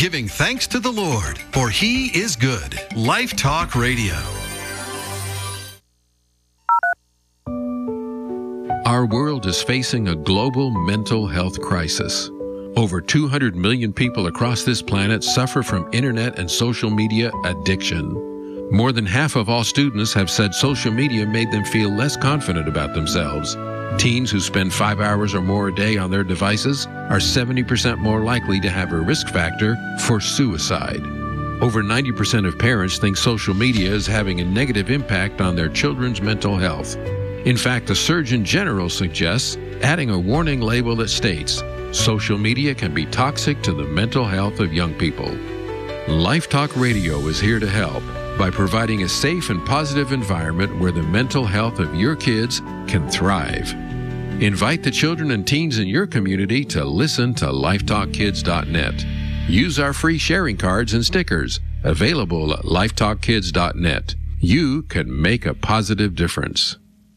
giving thanks to the Lord, for He is good. Life Talk Radio. Our world is facing a global mental health crisis. Over 200 million people across this planet suffer from internet and social media addiction. More than half of all students have said social media made them feel less confident about themselves. Teens who spend 5 hours or more a day on their devices are 70% more likely to have a risk factor for suicide. Over 90% of parents think social media is having a negative impact on their children's mental health. In fact, the Surgeon General suggests adding a warning label that states, social media can be toxic to the mental health of young people. Life Talk Radio is here to help by providing a safe and positive environment where the mental health of your kids can thrive. Invite the children and teens in your community to listen to lifetalkkids.net. Use our free sharing cards and stickers available at lifetalkkids.net. You can make a positive difference.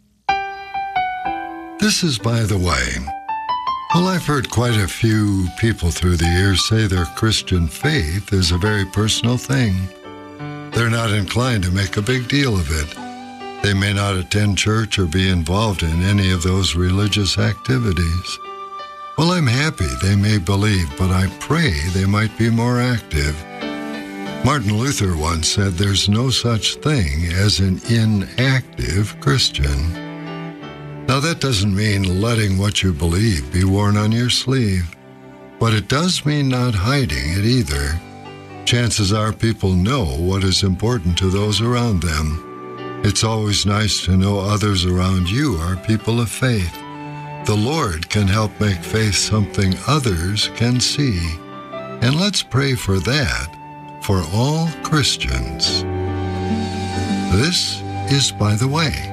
This is By the Way. Well, I've heard quite a few people through the years say their Christian faith is a very personal thing. They're not inclined to make a big deal of it. They may not attend church or be involved in any of those religious activities. Well, I'm happy they may believe, but I pray they might be more active. Martin Luther once said there's no such thing as an inactive Christian. Now, that doesn't mean letting what you believe be worn on your sleeve, but it does mean not hiding it either. Chances are people know what is important to those around them. It's always nice to know others around you are people of faith. The Lord can help make faith something others can see. And let's pray for that for all Christians. This is By the Way.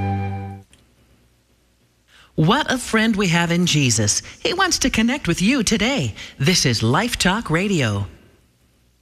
What a friend we have in Jesus. He wants to connect with you today. This is Life Talk Radio.